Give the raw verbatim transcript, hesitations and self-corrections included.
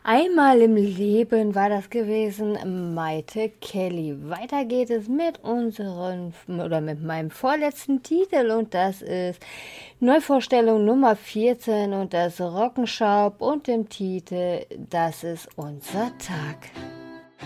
Einmal im Leben war das gewesen, Maite Kelly. Weiter geht es mit unseren oder mit meinem vorletzten Titel und das ist Neuvorstellung Nummer vierzehn und das Rockenschaub und dem Titel Das ist unser Tag.